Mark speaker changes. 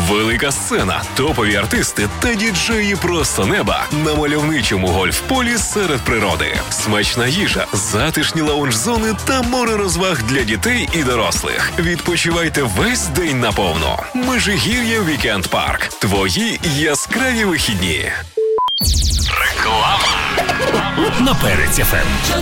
Speaker 1: Велика сцена, топові артисти та діджеї просто неба на мальовничому гольф-полі серед природи. Смачна їжа, затишні лаунж-зони та море розваг для дітей і дорослих. Відпочивайте весь день наповну. Межигір'я Вікенд Парк. Твої яскраві вихідні. Реклама на Перець ФМ.